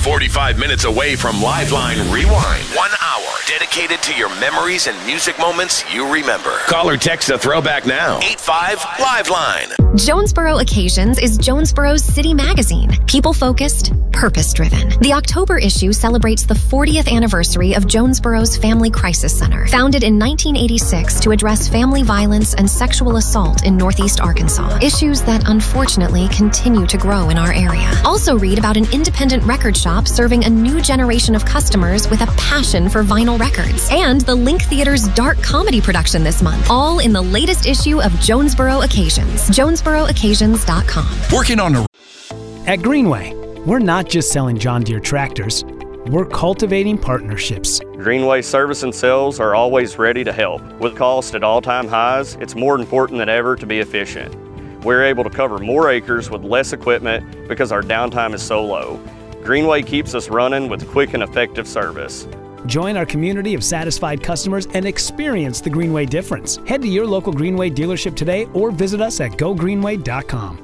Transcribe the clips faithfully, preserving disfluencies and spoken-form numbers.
forty-five minutes away from Liveline Rewind. One hour dedicated to your memories and music moments you remember. Call or text a throwback now. eight five Liveline. Jonesboro Occasions is Jonesboro's city magazine. People-focused, purpose-driven. The October issue celebrates the fortieth anniversary of Jonesboro's Family Crisis Center, founded in nineteen eighty-six to address family violence and sexual assault in Northeast Arkansas, issues that unfortunately continue to grow in our area. Also read about an independent record shop serving a new generation of customers with a passion for vinyl records, and the Link Theater's dark comedy production this month, all in the latest issue of Jonesboro Occasions. Jonesboro Occasions dot com. Working on a... At Greenway, we're not just selling John Deere tractors, we're cultivating partnerships. Greenway Service and Sales are always ready to help. With cost at all-time highs, it's more important than ever to be efficient. We're able to cover more acres with less equipment because our downtime is so low. Greenway keeps us running with quick and effective service. Join our community of satisfied customers and experience the Greenway difference. Head to your local Greenway dealership today or visit us at go greenway dot com.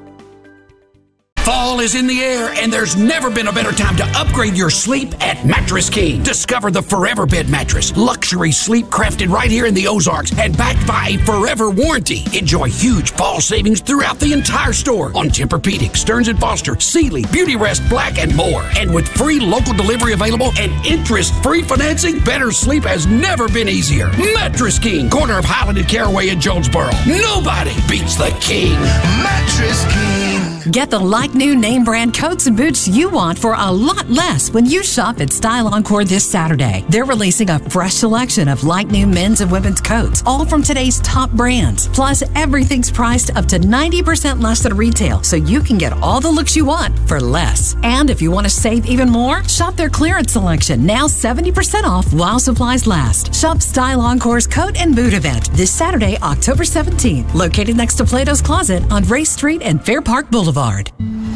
Fall is in the air, and there's never been a better time to upgrade your sleep at Mattress King. Discover the Forever Bed Mattress. Luxury sleep crafted right here in the Ozarks and backed by a forever warranty. Enjoy huge fall savings throughout the entire store on Tempur-Pedic, Stearns and Foster, Sealy, Beauty Rest Black, and more. And with free local delivery available and interest-free financing, better sleep has never been easier. Mattress King, corner of Highland and Caraway in Jonesboro. Nobody beats the King. Mattress King. Get the like-new name-brand coats and boots you want for a lot less when you shop at Style Encore this Saturday. They're releasing a fresh selection of like-new men's and women's coats, all from today's top brands. Plus, everything's priced up to ninety percent less than retail, so you can get all the looks you want for less. And if you want to save even more, shop their clearance selection, now seventy percent off while supplies last. Shop Style Encore's coat and boot event this Saturday, October seventeenth, located next to Plato's Closet on Race Street and Fair Park Boulevard.